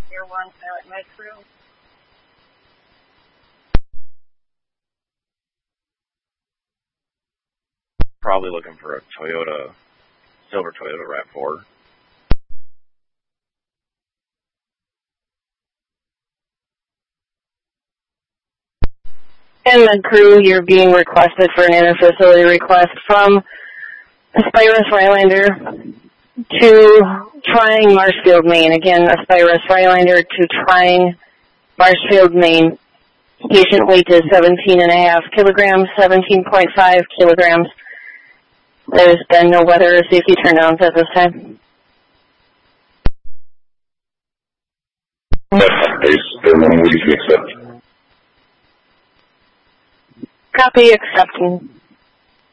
Air 1, Pilot Med Crew. Probably looking for a silver Toyota RAV4. And Med Crew, you're being requested for an inter-facility request from Aspirus Rylander to Trying Marshfield, Maine. Again, Aspirus Rylander to Trying Marshfield, Maine. Patient weight is 17.5 kilograms, 17.5 kilograms. There's been no weather or safety turndowns at this time. Everyone, we can accept. Copy, accepting.